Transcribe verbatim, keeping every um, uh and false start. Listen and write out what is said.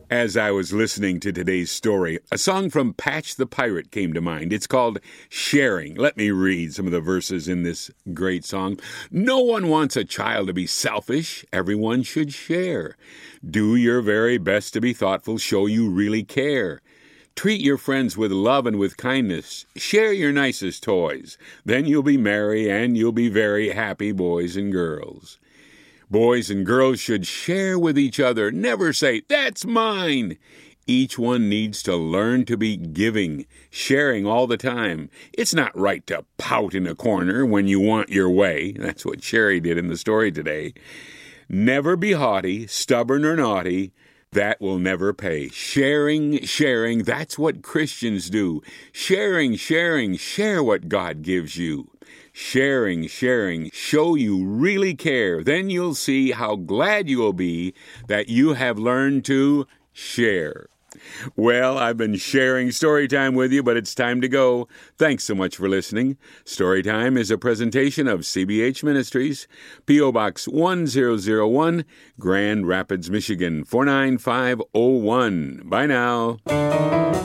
As I was listening to today's story, a song from Patch the Pirate came to mind. It's called Sharing. Let me read some of the verses in this great song. No one wants a child to be selfish. Everyone should share. Do your very best to be thoughtful. Show you really care. Treat your friends with love and with kindness. Share your nicest toys. Then you'll be merry and you'll be very happy, boys and girls. Boys and girls should share with each other. Never say, "That's mine." Each one needs to learn to be giving, sharing all the time. It's not right to pout in a corner when you want your way. That's what Sherry did in the story today. Never be haughty, stubborn or naughty. That will never pay. Sharing, sharing, that's what Christians do. Sharing, sharing, share what God gives you. Sharing, sharing, show you really care. Then you'll see how glad you will be that you have learned to share. Well, I've been sharing Storytime with you, but it's time to go. Thanks so much for listening. Storytime is a presentation of C B H Ministries, P O Box one zero zero one, Grand Rapids, Michigan, four nine five oh one. Bye now.